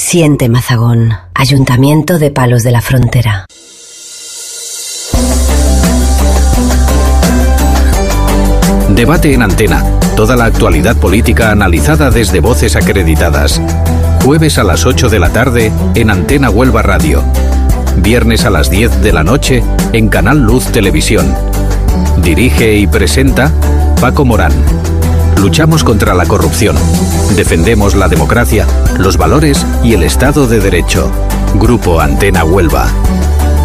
Siente Mazagón, Ayuntamiento de Palos de la Frontera. Debate en Antena. Toda la actualidad política analizada desde voces acreditadas. Jueves a las 8 de la tarde en Antena Huelva Radio. Viernes a las 10 de la noche en Canal Luz Televisión. Dirige y presenta Paco Morán. Luchamos contra la corrupción. Defendemos la democracia, los valores y el Estado de Derecho. Grupo Antena Huelva.